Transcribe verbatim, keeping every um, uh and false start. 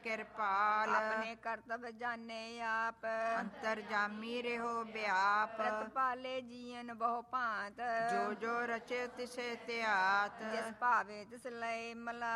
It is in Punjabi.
ਕਿਰਪਾਲ ਆਪਣੇ ਕਰਤਵ ਜਾਣੇ ਆਪ ਅੰਤਰ ਜਾਮੀ ਰਹੋ ਵਿਆਪ ਪ੍ਰਤਪਾਲੇ ਜੀਵਨ ਬਹੁ ਭਾਂਤ ਜੋ ਜੋ ਰਚੇ ਤਿਸੇ ਧਿਆਤ ਜਿਸ ਭਾਵੇ ਤਿਸ ਲਏ ਮਲਾ